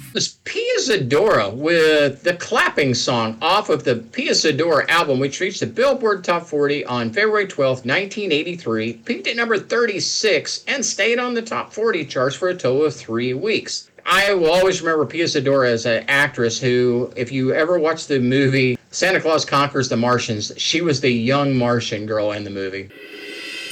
was Pia Zadora with the clapping song off of the Pia Zadora album, which reached the Billboard Top 40 on February 12th, 1983, peaked at number 36, and stayed on the top 40 charts for a total of 3 weeks. I will always remember Pia Zadora as an actress who, if you ever watch the movie Santa Claus Conquers the Martians, she was the young Martian girl in the movie.